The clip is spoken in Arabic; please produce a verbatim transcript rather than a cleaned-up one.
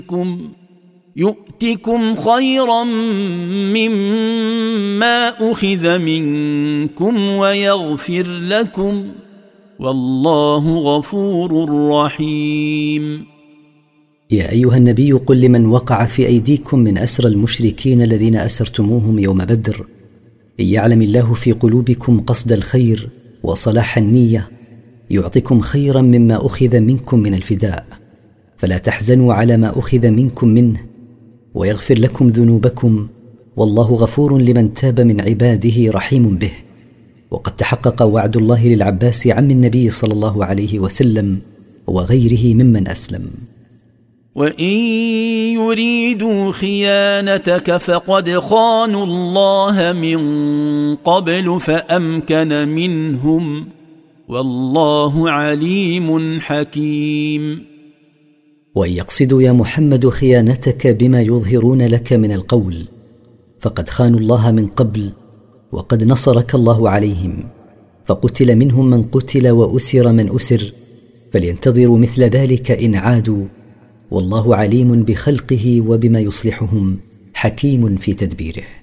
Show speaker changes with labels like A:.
A: يؤتكم خيرا مما أخذ منكم ويغفر لكم والله غفور رحيم.
B: يا أيها النبي قل لمن وقع في أيديكم من أسرى المشركين الذين أسرتموهم يوم بدر إن يعلم الله في قلوبكم قصد الخير وصلاح النية يعطيكم خيرا مما أخذ منكم من الفداء، فلا تحزنوا على ما أخذ منكم منه ويغفر لكم ذنوبكم والله غفور لمن تاب من عباده رحيم به. وقد تحقق وعد الله للعباس عم النبي صلى الله عليه وسلم وغيره ممن أسلم.
A: وإن يريدوا خيانتك فقد خانوا الله من قبل فأمكن منهم والله عليم حكيم.
B: وإن يقصدوا يا محمد خيانتك بما يظهرون لك من القول فقد خانوا الله من قبل وقد نصرك الله عليهم، فقتل منهم من قتل وأسر من أسر، فلينتظروا مثل ذلك إن عادوا، والله عليم بخلقه وبما يصلحهم حكيم في تدبيره.